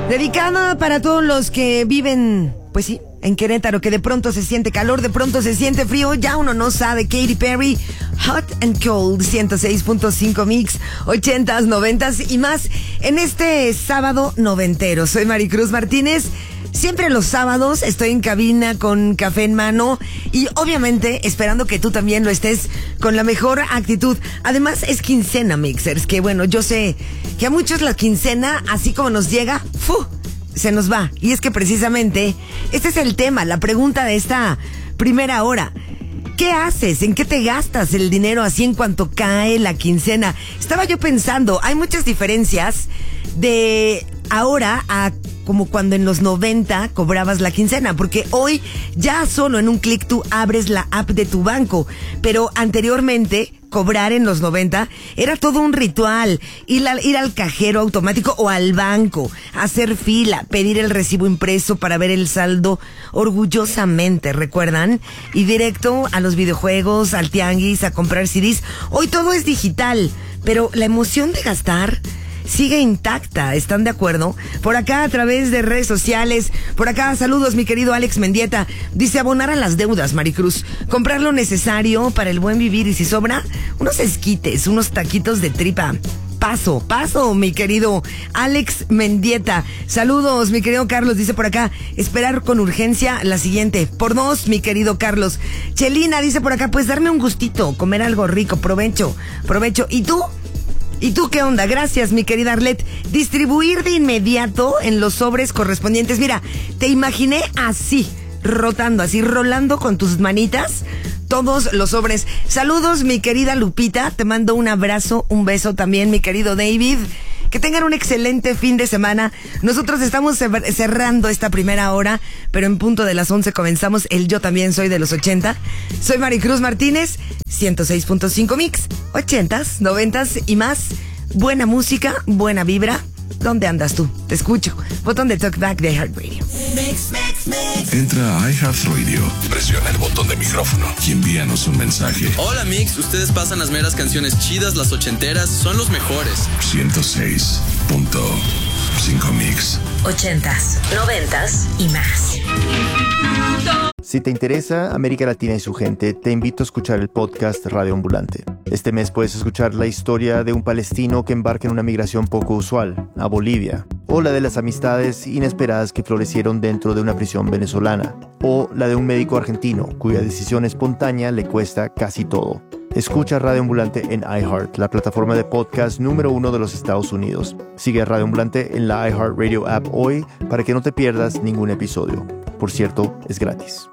Dedicada para todos los que viven, pues sí, en Querétaro, que de pronto se siente calor, de pronto se siente frío, ya uno no sabe. Katy Perry, Hot and Cold, 106.5 Mix, 80s, 90s y más en este sábado noventero. Soy Maricruz Martínez. Siempre los sábados estoy en cabina con café en mano y obviamente esperando que tú también lo estés con la mejor actitud. Además es quincena, mixers, que bueno, yo sé que a muchos la quincena, así como nos llega, se nos va. Y es que precisamente este es el tema, la pregunta de esta primera hora. ¿Qué haces? ¿En qué te gastas el dinero así en cuanto cae la quincena? Estaba yo pensando, hay muchas diferencias de ahora a como cuando en los 90 cobrabas la quincena, porque hoy ya solo en un clic tú abres la app de tu banco, pero anteriormente cobrar en los 90 era todo un ritual, ir al cajero automático o al banco, hacer fila, pedir el recibo impreso para ver el saldo orgullosamente, ¿recuerdan? Y directo a los videojuegos, al tianguis, a comprar CDs. Hoy todo es digital, pero la emoción de gastar sigue intacta, ¿están de acuerdo? Por acá a través de redes sociales, por acá saludos mi querido Alex Mendieta, dice abonar a las deudas, Maricruz, comprar lo necesario para el buen vivir y si sobra, unos esquites, unos taquitos de tripa. Paso, mi querido Alex Mendieta. Saludos, mi querido Carlos, dice por acá, esperar con urgencia la siguiente. Por 2, mi querido Carlos. Chelina dice por acá, pues darme un gustito, comer algo rico, provecho. ¿Y tú qué onda? Gracias, mi querida Arlet. Distribuir de inmediato en los sobres correspondientes. Mira, te imaginé así, rolando con tus manitas todos los sobres. Saludos, mi querida Lupita. Te mando un abrazo, un beso también, mi querido David. Que tengan un excelente fin de semana. Nosotros estamos cerrando esta primera hora, pero en punto de las 11 comenzamos el Yo También Soy de los 80. Soy Maricruz Martínez, 106.5 Mix, 80s, 90s y más. Buena música, buena vibra. ¿Dónde andas tú? Te escucho. Botón de Talkback de iHeartRadio. Entra a iHeartRadio, presiona el botón de micrófono y envíanos un mensaje. Hola Mix, ustedes pasan las meras canciones chidas, las ochenteras, son los mejores. 106.5 Mix. 80s, 90s y más. Si te interesa América Latina y su gente, te invito a escuchar el podcast Radio Ambulante. Este mes puedes escuchar la historia de un palestino que embarca en una migración poco usual, a Bolivia, o la de las amistades inesperadas que florecieron dentro de una prisión venezolana, o la de un médico argentino cuya decisión espontánea le cuesta casi todo. Escucha Radio Ambulante en iHeart, la plataforma de podcast número 1 de los Estados Unidos. Sigue a Radio Ambulante en la iHeartRadio app hoy para que no te pierdas ningún episodio. Por cierto, es gratis.